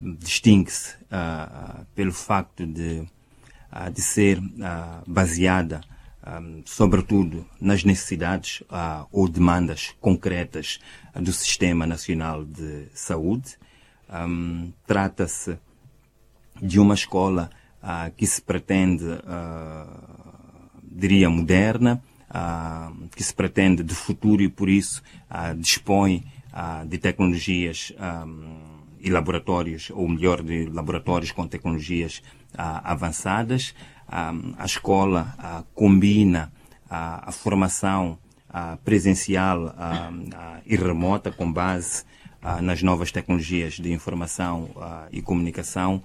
distingue-se pelo facto de ser baseada, sobretudo, nas necessidades ou demandas concretas do Sistema Nacional de Saúde. Trata-se de uma escola que se pretende, diria, moderna, que se pretende de futuro e, por isso, dispõe de tecnologias e laboratórios, ou melhor, de laboratórios com tecnologias avançadas. A escola combina a formação presencial e remota com base nas novas tecnologias de informação e comunicação,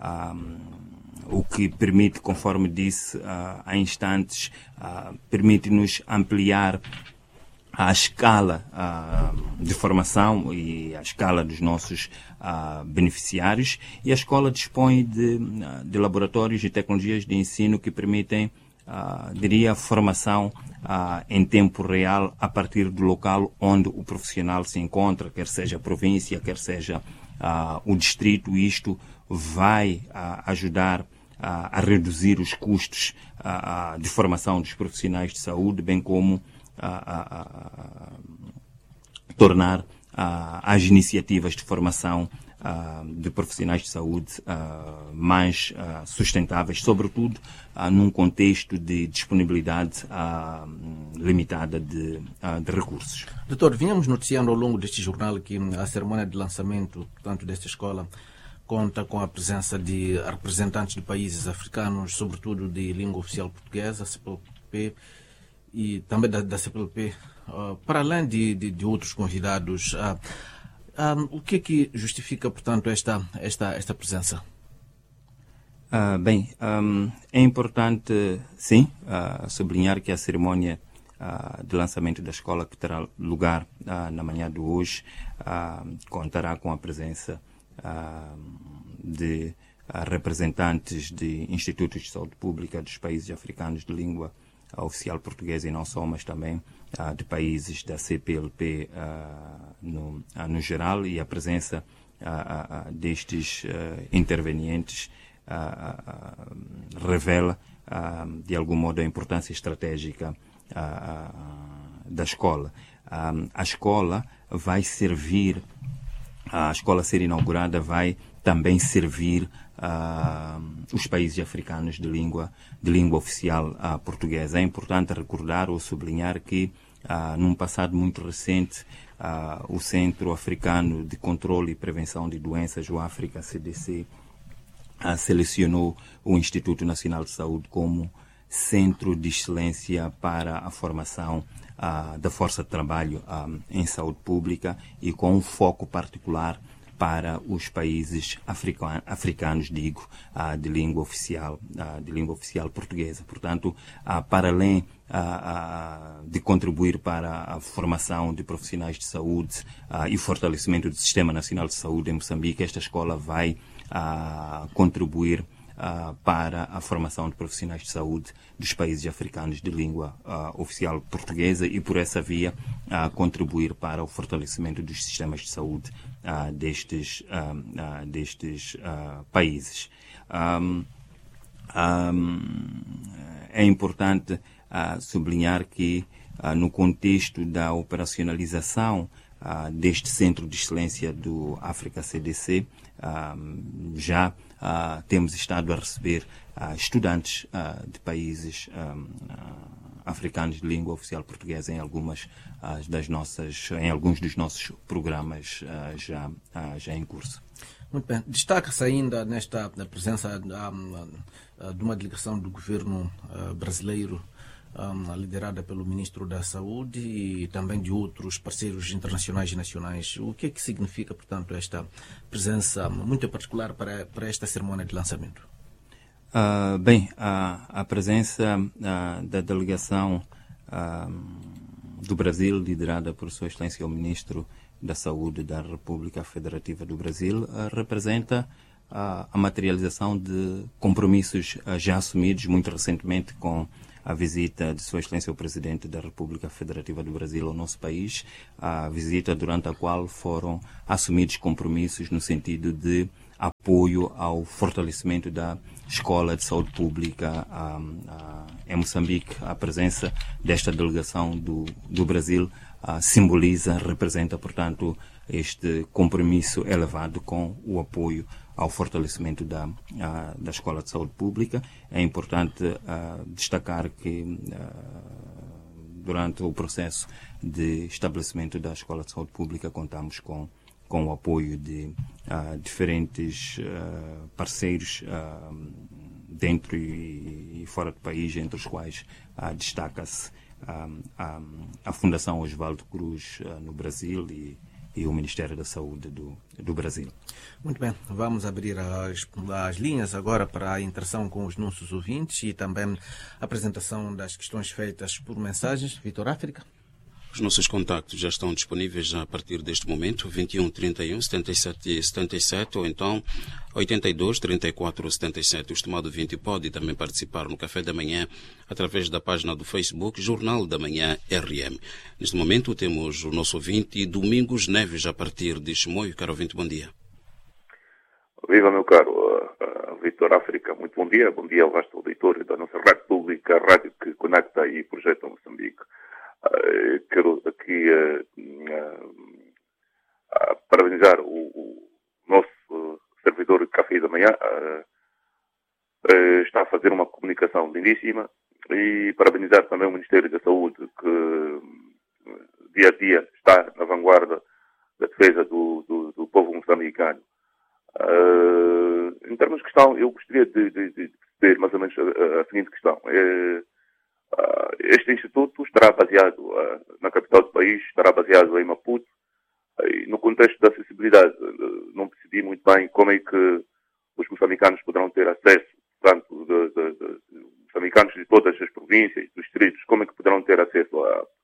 o que permite, conforme disse há instantes, permite-nos ampliar a escala de formação e a escala dos nossos beneficiários, e a escola dispõe de laboratórios e tecnologias de ensino que permitem, diria, formação em tempo real a partir do local onde o profissional se encontra, quer seja a província, quer seja o distrito. Isto vai ajudar a reduzir os custos de formação dos profissionais de saúde, bem como tornar as iniciativas de formação de profissionais de saúde mais sustentáveis, sobretudo num contexto de disponibilidade limitada de recursos. Doutor, vínhamos noticiando ao longo deste jornal que a cerimônia de lançamento, portanto, desta escola conta com a presença de representantes de países africanos, sobretudo de língua oficial portuguesa, CPLP, e também da CPLP, para além de outros convidados. O que é que justifica, portanto, esta presença? Bem, é importante, sim, sublinhar que a cerimónia de lançamento da escola, que terá lugar na manhã de hoje, contará com a presença de representantes de institutos de saúde pública dos países africanos de língua oficial portuguesa e não só, mas também de países da CPLP no geral, e a presença destes intervenientes revela de algum modo a importância estratégica da escola. A escola vai servir, a escola a ser inaugurada vai também servir os países africanos de língua oficial portuguesa. É importante recordar ou sublinhar que, num passado muito recente, o Centro Africano de Controle e Prevenção de Doenças, o África CDC, selecionou o Instituto Nacional de Saúde como centro de excelência para a formação da força de trabalho em saúde pública, e com um foco particular para os países africanos, de língua oficial portuguesa. Portanto, para além de contribuir para a formação de profissionais de saúde e fortalecimento do Sistema Nacional de Saúde em Moçambique, esta escola vai contribuir para a formação de profissionais de saúde dos países africanos de língua oficial portuguesa, e por essa via contribuir para o fortalecimento dos sistemas de saúde destes países. É importante sublinhar que, no contexto da operacionalização deste Centro de Excelência do África CDC, já temos estado a receber estudantes de países africanos de língua oficial portuguesa em alguns dos nossos programas já em curso. Muito bem. Destaca-se ainda nesta presença de uma delegação do governo brasileiro, liderada pelo Ministro da Saúde, e também de outros parceiros internacionais e nacionais. O que é que significa, portanto, esta presença muito particular para esta cerimônia de lançamento? Bem, a presença da delegação do Brasil, liderada por Sua Excelência o Ministro da Saúde da República Federativa do Brasil, representa a materialização de compromissos já assumidos muito recentemente com a visita de Sua Excelência o Presidente da República Federativa do Brasil ao nosso país, a visita durante a qual foram assumidos compromissos no sentido de apoio ao fortalecimento da Escola de Saúde Pública em Moçambique. A presença desta delegação do Brasil simboliza, representa, portanto, este compromisso elevado com o apoio ao fortalecimento da Escola de Saúde Pública. É importante destacar que durante o processo de estabelecimento da Escola de Saúde Pública contamos com o apoio de diferentes parceiros dentro e fora do país, entre os quais destaca-se a Fundação Oswaldo Cruz no Brasil e o Ministério da Saúde do Brasil. Muito bem, vamos abrir as linhas agora para a interação com os nossos ouvintes e também a apresentação das questões feitas por mensagens. Vitor África. Os nossos contactos já estão disponíveis a partir deste momento, 21 31 77 77 ou então 82 34 77. O estimado ouvinte pode também participar no Café da Manhã através da página do Facebook Jornal da Manhã RM. Neste momento temos o nosso ouvinte Domingos Neves a partir de Chimoio. Caro ouvinte, bom dia. Viva, meu caro Vitor África. Muito bom dia ao vasto auditório da nossa rádio pública, a rádio que conecta e projeta Moçambique. Quero aqui parabenizar o nosso servidor de Café da Manhã. Está a fazer uma comunicação lindíssima e parabenizar também o Ministério da Saúde, que dia a dia está na vanguarda da defesa do povo moçambicano. Em termos de questão, eu gostaria de perceber mais ou menos a seguinte questão. Este instituto estará baseado na capital do país, estará baseado em Maputo, e no contexto da acessibilidade. Não percebi muito bem como é que os moçambicanos poderão ter acesso, portanto, moçambicanos de todas as províncias, dos distritos, como é que poderão ter acesso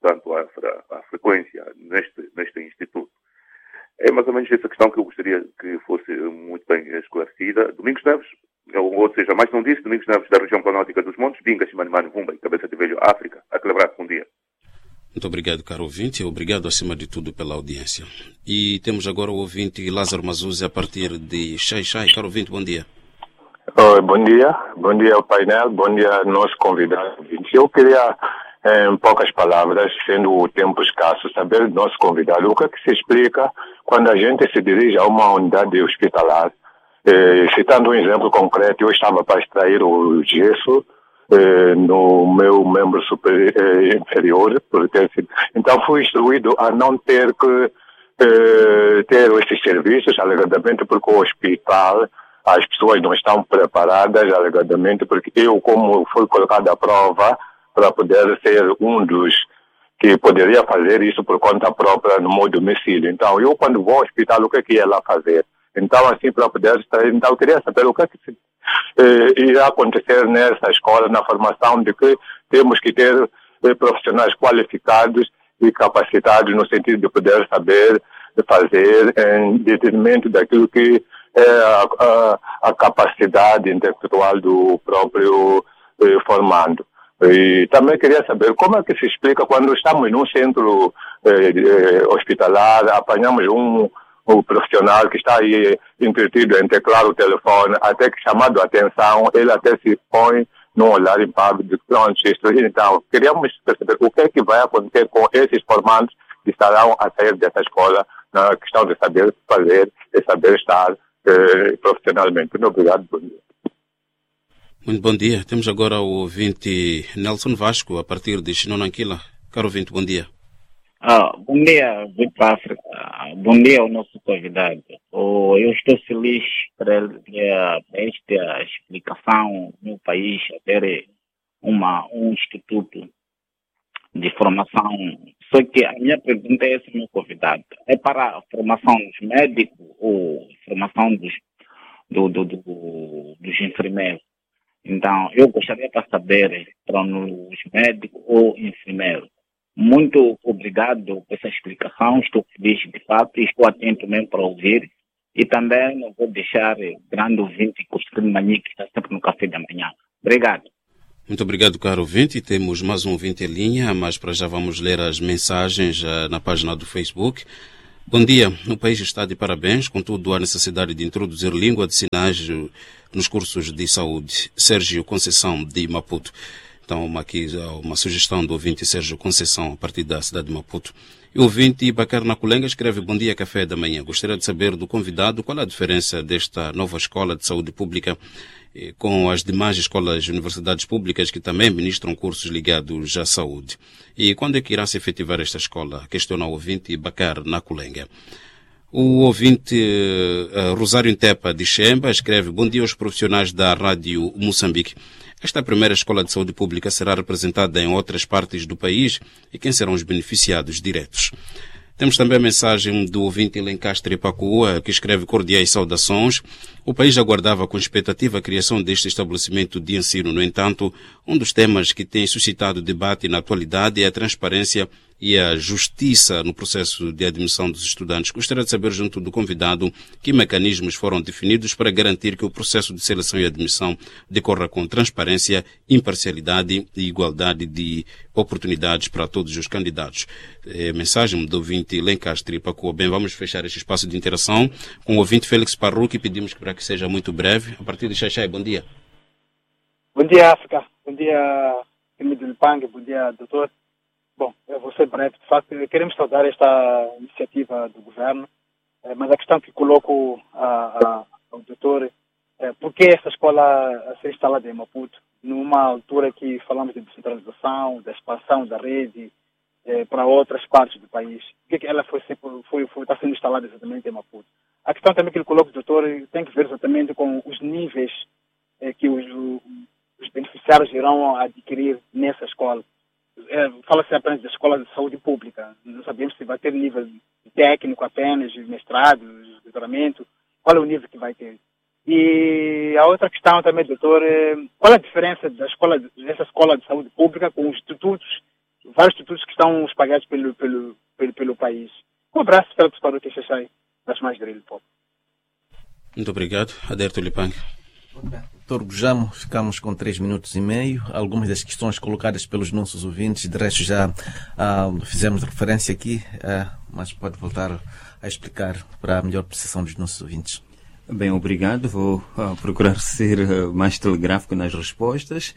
à frequência neste instituto. É mais ou menos essa questão que eu gostaria que fosse muito bem esclarecida. Domingos Neves, ou seja, mais não disse, Domingos Neves da região planáltica dos Montes, Binga, Chimanimani, Vumba e Cabeça de Velho, África. Aquele abraço, bom dia. Muito obrigado, caro ouvinte. Obrigado, acima de tudo, pela audiência. E temos agora o ouvinte Lázaro Mazuzzi a partir de Xai-Xai. Caro ouvinte, bom dia. Bom dia ao painel, bom dia ao nosso convidado. Eu queria, em poucas palavras, sendo o tempo escasso, saber do nosso convidado o que é que se explica quando a gente se dirige a uma unidade hospitalar. Citando um exemplo concreto, eu estava para extrair o gesso no meu membro inferior, então fui instruído a não ter que ter esses serviços, alegadamente porque o hospital, as pessoas não estão preparadas, alegadamente porque eu, como fui colocado à prova para poder ser um dos que poderia fazer isso por conta própria no meu domicílio. Então, eu quando vou ao hospital, o que é que ia lá fazer? Então, assim, para poder estar... Então, eu queria saber o que é que irá acontecer nessa escola, na formação de que temos que ter profissionais qualificados e capacitados no sentido de poder saber fazer em detrimento daquilo que é a capacidade intelectual do próprio formando. E também queria saber como é que se explica quando estamos num centro hospitalar, apanhamos um profissional que está aí entretido em teclar o telefone, até que chamado a atenção, ele até se põe num olhar impávido de pronto. Então, queríamos perceber o que é que vai acontecer com esses formandos que estarão a sair dessa escola na questão de saber fazer e saber estar profissionalmente. Muito obrigado. Bom dia. Muito bom dia. Temos agora o ouvinte Nelson Vasco, a partir de Xinonanquila. Caro ouvinte, bom dia. Bom dia, Vitor África. Bom dia ao nosso convidado. Eu estou feliz por esta explicação no país a ter um instituto de formação. Só que a minha pergunta é essa, meu convidado. É para a formação dos médicos ou formação dos enfermeiros? Então, eu gostaria de saber para os médicos ou enfermeiros. Muito obrigado por essa explicação. Estou feliz de fato e estou atento mesmo para ouvir. E também não vou deixar grande ouvinte Costinho Mani, que está sempre no Café da Manhã. Obrigado. Muito obrigado, caro ouvinte. Temos mais um ouvinte em linha, mas para já vamos ler as mensagens na página do Facebook. Bom dia. O país está de parabéns, contudo há necessidade de introduzir língua de sinais nos cursos de saúde. Sérgio Conceição, de Maputo. Então, aqui uma sugestão do ouvinte Sérgio Conceição, a partir da cidade de Maputo. E o ouvinte Bacar Naculenga escreve: bom dia, café da manhã. Gostaria de saber do convidado qual a diferença desta nova escola de saúde pública com as demais escolas e universidades públicas que também ministram cursos ligados à saúde. E quando é que irá se efetivar esta escola? Questiona o ouvinte Bacar Naculenga. O ouvinte Rosário Intepa, de Xemba, escreve: bom dia aos profissionais da Rádio Moçambique. Esta primeira escola de saúde pública será representada em outras partes do país e quem serão os beneficiados diretos? Temos também a mensagem do ouvinte Lencastre Pacua, que escreve: cordiais saudações. O país aguardava com expectativa a criação deste estabelecimento de ensino. No entanto, um dos temas que tem suscitado debate na atualidade é a transparência e a justiça no processo de admissão dos estudantes. Gostaria de saber, junto do convidado, que mecanismos foram definidos para garantir que o processo de seleção e admissão decorra com transparência, imparcialidade e igualdade de oportunidades para todos os candidatos. Mensagem do ouvinte Lencastre Pacua. Bem, vamos fechar este espaço de interação com o ouvinte Félix Parruque e pedimos para que seja muito breve. A partir de Xaxai, bom dia. Bom dia, África. Bom dia, Emílio Lipang. Bom dia, doutor. Bom, eu vou ser breve. De facto, queremos saudar esta iniciativa do governo, mas a questão que coloco ao doutor é por que essa escola a ser instalada em Maputo, numa altura que falamos de descentralização, da expansão da rede para outras partes do país. Por que ela está sendo instalada exatamente em Maputo? A questão também que ele coloca, doutor, tem que ver exatamente com os níveis que os beneficiários irão adquirir nessa escola. Fala-se apenas da escola de saúde pública. Não sabemos se vai ter nível técnico apenas, mestrado, doutoramento. Qual é o nível que vai ter? E a outra questão também, doutor, qual é a diferença dessa escola de saúde pública com os institutos, vários institutos que estão espalhados pelo país? Um abraço para o Queixachai, das mais dele, povo. Muito obrigado. Aderto Lipang. Doutor Gujamo, ficamos com 3 minutos e meio. Algumas das questões colocadas pelos nossos ouvintes, de resto já fizemos referência aqui, mas pode voltar a explicar para a melhor precisão dos nossos ouvintes. Bem, obrigado. Vou procurar ser mais telegráfico nas respostas.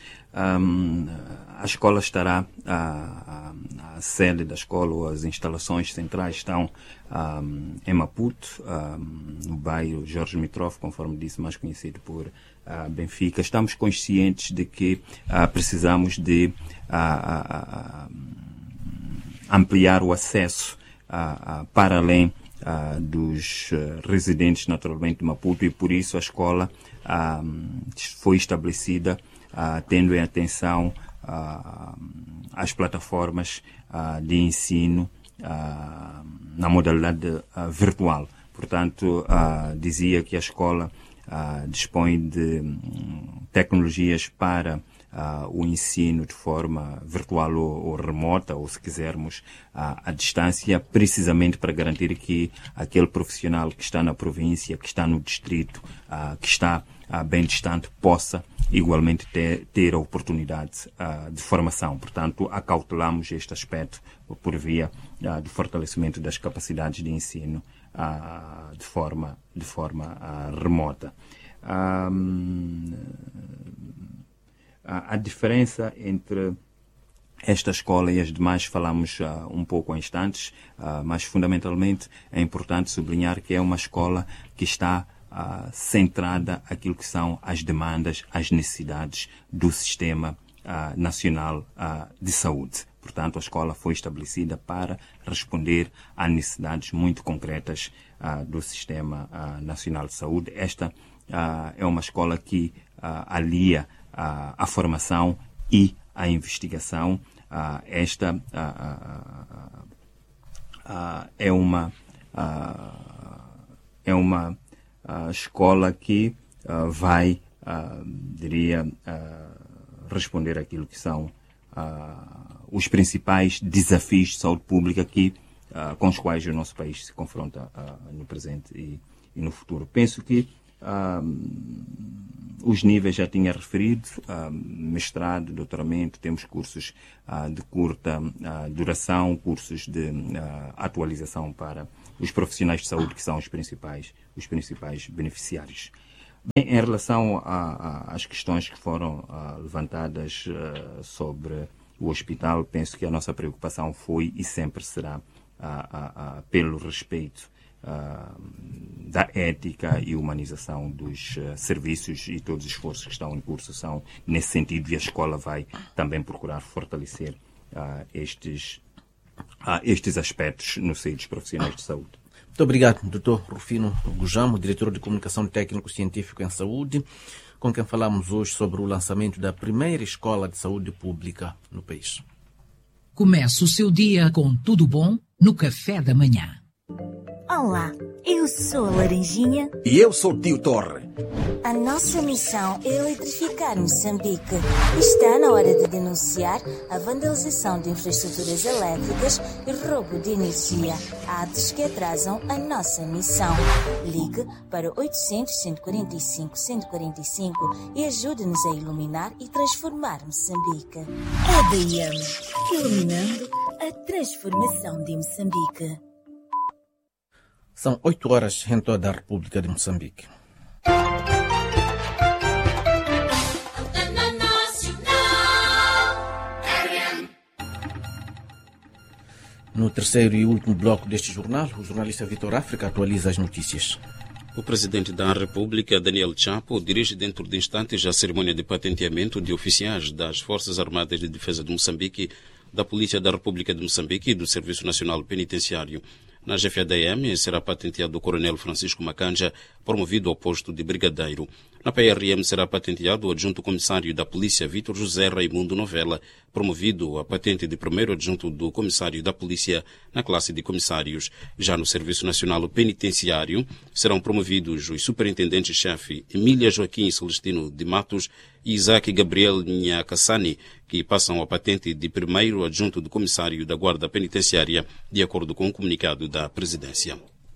A escola estará, a sede da escola ou as instalações centrais estão em Maputo, no bairro Jorge Mitroff, conforme disse, mais conhecido por Benfica. Estamos conscientes de que precisamos de ampliar o acesso para além dos residentes naturalmente de Maputo, e por isso a escola foi estabelecida tendo em atenção as plataformas de ensino na modalidade virtual. Portanto, dizia que a escola dispõe de tecnologias para o ensino de forma virtual ou remota, ou se quisermos à distância, precisamente para garantir que aquele profissional que está na província, que está no distrito, que está bem distante, possa igualmente ter a oportunidade de formação. Portanto, acautelamos este aspecto por via do fortalecimento das capacidades de ensino de forma remota. A diferença entre esta escola e as demais falamos um pouco há instantes, mas fundamentalmente é importante sublinhar que é uma escola que está centrada naquilo que são as demandas, as necessidades do Sistema Nacional de Saúde. Portanto, a escola foi estabelecida para responder a necessidades muito concretas do Sistema Nacional de Saúde. Esta é uma escola que alia a formação e a investigação. Esta é uma escola que vai, responder àquilo que são os principais desafios de saúde pública com os quais o nosso país se confronta no presente e no futuro. Penso que os níveis já tinha referido, mestrado, doutoramento, temos cursos de curta duração, cursos de atualização para os profissionais de saúde, que são os principais beneficiários. Bem, em relação às questões que foram levantadas sobre o hospital, penso que a nossa preocupação foi e sempre será pelo respeito da ética e humanização dos serviços, e todos os esforços que estão em curso são nesse sentido, e a escola vai também procurar fortalecer estes aspectos no seio dos profissionais de saúde. Muito obrigado, Dr. Rufino Gujamo, diretor de Comunicação Técnico-Científico em Saúde, com quem falamos hoje sobre o lançamento da primeira escola de saúde pública no país. Começa o seu dia com tudo bom no café da manhã. Olá, eu sou a Laranjinha. E eu sou o Tio Torre. A nossa missão é eletrificar Moçambique. Está na hora de denunciar a vandalização de infraestruturas elétricas e roubo de energia, atos que atrasam a nossa missão. Ligue para 800-145-145 e ajude-nos a iluminar e transformar Moçambique. EDM, iluminando a transformação de Moçambique. São 8 horas em toda a República de Moçambique. No terceiro e último bloco deste jornal, o jornalista Vitor África atualiza as notícias. O presidente da República, Daniel Chapo, dirige dentro de instantes a cerimônia de patenteamento de oficiais das Forças Armadas de Defesa de Moçambique, da Polícia da República de Moçambique e do Serviço Nacional Penitenciário. Na GFADM será patenteado o coronel Francisco Macanja, promovido ao posto de brigadeiro. Na PRM será patenteado o adjunto comissário da Polícia, Vítor José Raimundo Novella, promovido a patente de primeiro adjunto do comissário da Polícia na classe de comissários. Já no Serviço Nacional Penitenciário serão promovidos os superintendentes-chefe Emília Joaquim Celestino de Matos e Isaac Gabriel Nhacassani, que passam a patente de primeiro adjunto do comissário da Guarda Penitenciária, de acordo com o comunicado da Presidência.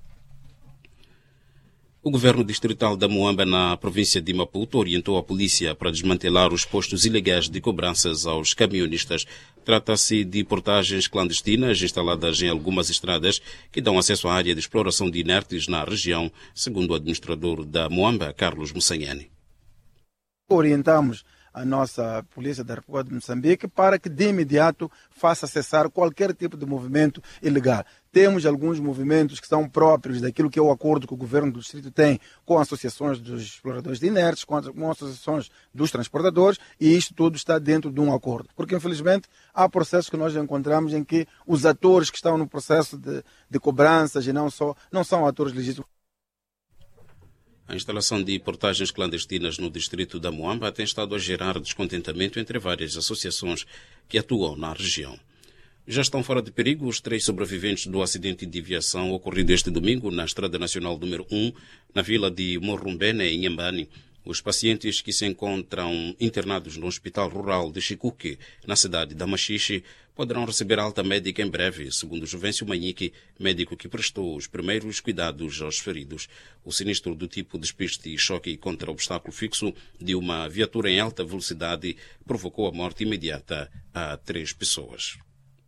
O governo distrital da Moamba, na província de Maputo, orientou a polícia para desmantelar os postos ilegais de cobranças aos camionistas. Trata-se de portagens clandestinas instaladas em algumas estradas que dão acesso à área de exploração de inertes na região, segundo o administrador da Moamba, Carlos Mussanhani. Orientamos a nossa Polícia da República de Moçambique para que de imediato faça cessar qualquer tipo de movimento ilegal. Temos alguns movimentos que são próprios daquilo que é o acordo que o governo do distrito tem com associações dos exploradores de inertes, com associações dos transportadores, e isto tudo está dentro de um acordo. Porque, infelizmente, há processos que nós encontramos em que os atores que estão no processo de cobranças e não são atores legítimos. A instalação de portagens clandestinas no distrito da Moamba tem estado a gerar descontentamento entre várias associações que atuam na região. Já estão fora de perigo os 3 sobreviventes do acidente de aviação ocorrido este domingo na Estrada Nacional número 1, na vila de Morrumbene, em Inhambane. Os pacientes que se encontram internados no Hospital Rural de Chicuque, na cidade da Machixe, poderão receber alta médica em breve, segundo Juvencio Manhique, médico que prestou os primeiros cuidados aos feridos. O sinistro do tipo despiste e choque contra obstáculo fixo de uma viatura em alta velocidade provocou a morte imediata a 3 pessoas.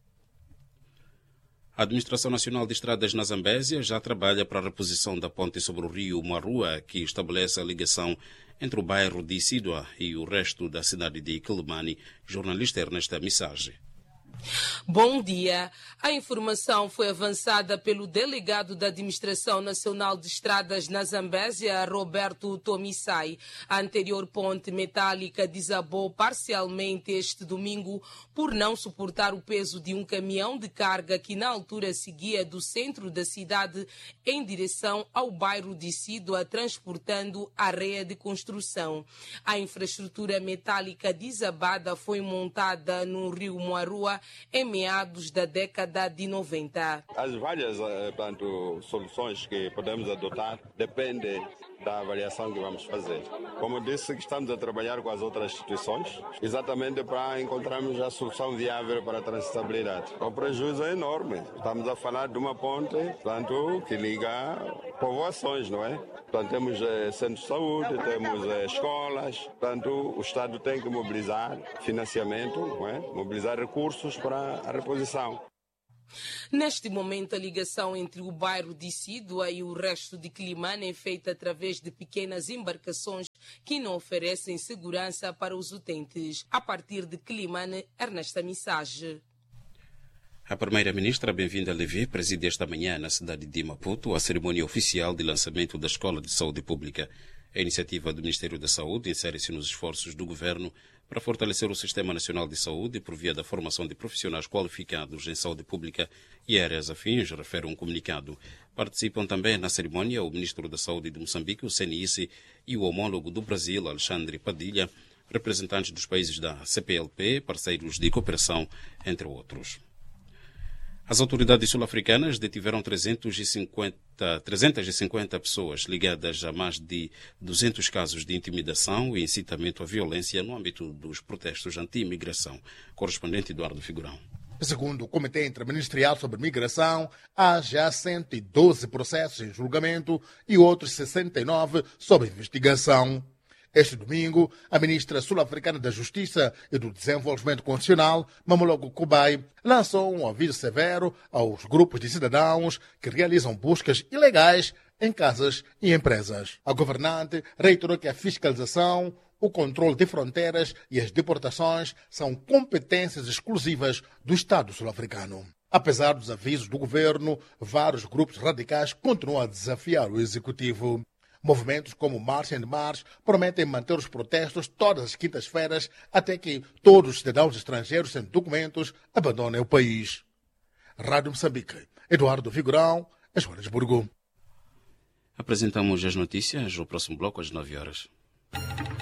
A Administração Nacional de Estradas na Zambésia já trabalha para a reposição da ponte sobre o rio Marua, que estabelece a ligação entre o bairro de Sidua e o resto da cidade de Quelimane. Jornalista Ernesta Missage. Bom dia. A informação foi avançada pelo delegado da Administração Nacional de Estradas na Zambésia, Roberto Tomissai. A anterior ponte metálica desabou parcialmente este domingo por não suportar o peso de um caminhão de carga que na altura seguia do centro da cidade em direção ao bairro de Sidua, transportando areia de construção. A infraestrutura metálica desabada foi montada no rio Marua em meados da década de 90. As várias soluções que podemos adotar dependem da avaliação que vamos fazer. Como disse, estamos a trabalhar com as outras instituições, exatamente para encontrarmos a solução viável para a transitabilidade. O prejuízo é enorme. Estamos a falar de uma ponte, que liga povoações, não é? Portanto, temos centros de saúde, temos escolas. Portanto, o Estado tem que mobilizar financiamento, não é? Mobilizar recursos para a reposição. Neste momento, a ligação entre o bairro de Sidua e o resto de Quilimane é feita através de pequenas embarcações que não oferecem segurança para os utentes. A partir de Quilimane, Ernesta Missage. A primeira-ministra Bem-vinda Levi preside esta manhã na cidade de Maputo a cerimônia oficial de lançamento da Escola de Saúde Pública. A iniciativa do Ministério da Saúde insere-se nos esforços do governo para fortalecer o Sistema Nacional de Saúde por via da formação de profissionais qualificados em saúde pública e áreas afins, refere um comunicado. Participam também na cerimônia o Ministro da Saúde de Moçambique, o CNIS, e o homólogo do Brasil, Alexandre Padilha, representantes dos países da CPLP, parceiros de cooperação, entre outros. As autoridades sul-africanas detiveram 350 pessoas ligadas a mais de 200 casos de intimidação e incitamento à violência no âmbito dos protestos anti-imigração. Correspondente Eduardo Figurão. Segundo o Comitê Interministerial sobre Migração, há já 112 processos em julgamento e outros 69 sob investigação. Este domingo, a ministra sul-africana da Justiça e do Desenvolvimento Constitucional, Mamologo Kubai, lançou um aviso severo aos grupos de cidadãos que realizam buscas ilegais em casas e empresas. A governante reiterou que a fiscalização, o controle de fronteiras e as deportações são competências exclusivas do Estado sul-africano. Apesar dos avisos do governo, vários grupos radicais continuam a desafiar o executivo. Movimentos como March and March prometem manter os protestos todas as quintas-feiras até que todos os cidadãos estrangeiros sem documentos abandonem o país. Rádio Moçambique, Eduardo Figurão, Joanesburgo. Apresentamos as notícias no próximo bloco às 9 horas.